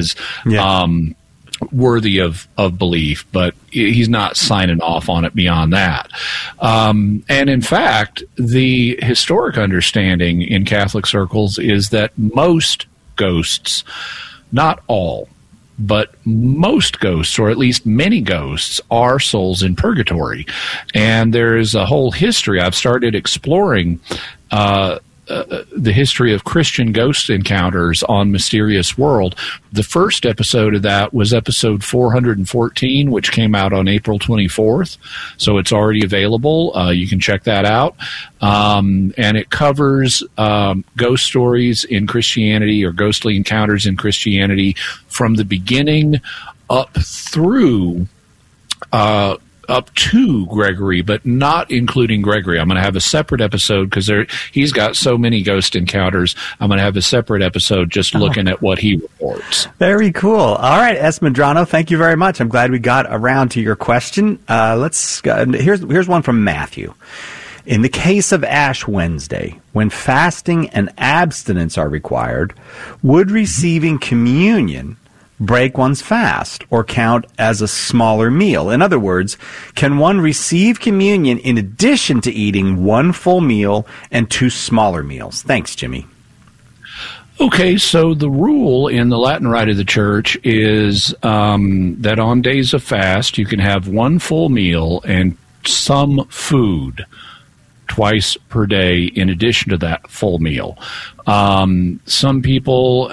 is worthy of belief, but he's not signing off on it beyond that. And in fact, the historic understanding in Catholic circles is that most ghosts, not all, but most ghosts, or at least many ghosts, are souls in purgatory. And there is a whole history. I've started exploring the history of Christian ghost encounters on Mysterious World. The first episode of that was episode 414, which came out on April 24th. So it's already available. You can check that out. And it covers ghost stories in Christianity, or ghostly encounters in Christianity, from the beginning up through up to Gregory, but not including Gregory. I'm going to have a separate episode because he's got so many ghost encounters. I'm going to have a separate episode just looking at what he reports. Very cool. All right, Esmedrano, thank you very much. I'm glad we got around to your question. Here's one from Matthew. In the case of Ash Wednesday, when fasting and abstinence are required, would receiving communion break one's fast or count as a smaller meal? In other words, can one receive communion in addition to eating one full meal and two smaller meals? Thanks, Jimmy. Okay, so the rule in the Latin Rite of the Church is that on days of fast you can have one full meal and some food twice per day in addition to that full meal. Some people,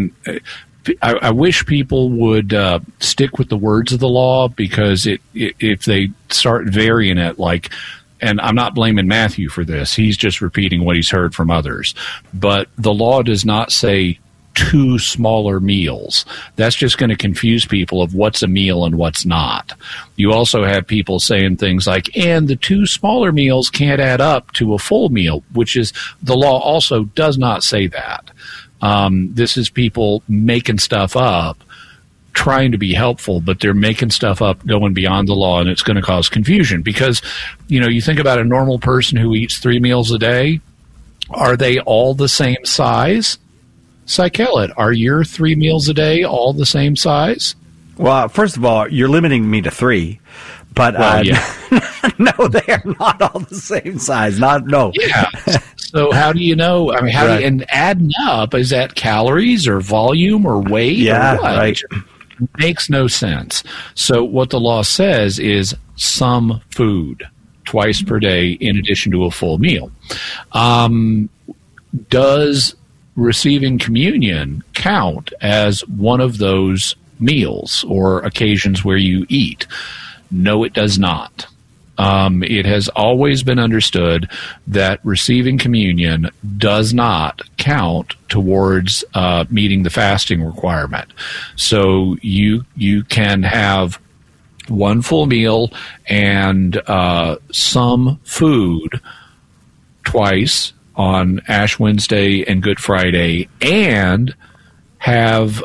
I wish people would stick with the words of the law, because if they start varying it, and I'm not blaming Matthew for this, he's just repeating what he's heard from others, but the law does not say two smaller meals. That's just going to confuse people of what's a meal and what's not. You also have people saying things like, and the two smaller meals can't add up to a full meal, which is, the law also does not say that. This is people making stuff up, trying to be helpful, but they're making stuff up going beyond the law, and it's going to cause confusion. Because, you think about a normal person who eats 3 meals a day. Are they all the same size? Psychelit, are your 3 meals a day all the same size? Well, first of all, you're limiting me to 3. But no, they are not all the same size. Yeah. So how do you know? I mean, do you, and adding up, is that calories or volume or weight? Yeah, or what? right. It makes no sense. So what the law says is some food twice per day in addition to a full meal. Does receiving communion count as one of those meals or occasions where you eat? No, it does not. It has always been understood that receiving communion does not count towards meeting the fasting requirement. So you can have one full meal and some food twice on Ash Wednesday and Good Friday, and have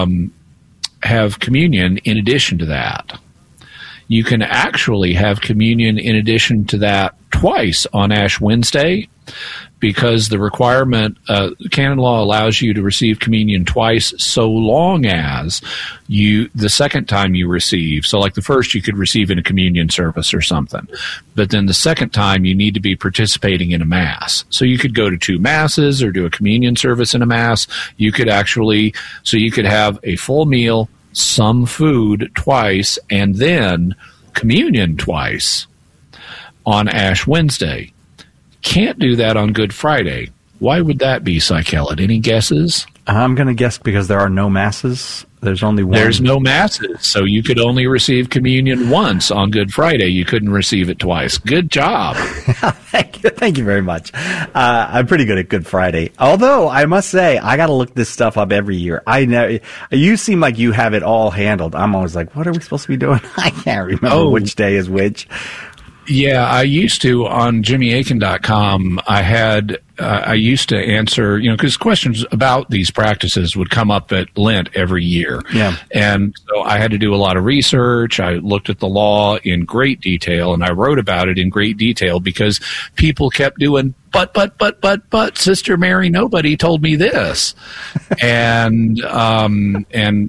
communion in addition to that. You can actually have communion in addition to that twice on Ash Wednesday, because the requirement, canon law allows you to receive communion twice so long as the second time you receive, so like the first you could receive in a communion service or something, but then the second time you need to be participating in a mass. So you could go to 2 masses or do a communion service in a mass. You could have a full meal, some food twice, and then communion twice on Ash Wednesday. Can't do that on Good Friday. Why would that be, Psychelit? Any guesses? I'm going to guess because there are no masses. There's only one. There's no masses, so you could only receive communion once on Good Friday. You couldn't receive it twice. Good job. Thank you very much. I'm pretty good at Good Friday. Although, I must say, I got to look this stuff up every year. You seem like you have it all handled. I'm always like, what are we supposed to be doing? I can't remember which day is which. Yeah, I used to, on JimmyAkin.com, I used to answer, because questions about these practices would come up at Lent every year. Yeah. And so I had to do a lot of research. I looked at the law in great detail, and I wrote about it in great detail because people kept doing, but, Sister Mary, nobody told me this. and